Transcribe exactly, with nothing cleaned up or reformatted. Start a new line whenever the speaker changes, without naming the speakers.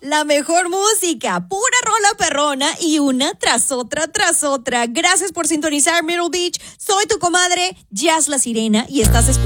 La mejor música, pura rola perrona y una tras otra tras otra. Gracias por sintonizar Myrtle Beach. Soy tu comadre, Jazz la Sirena, y estás escuchando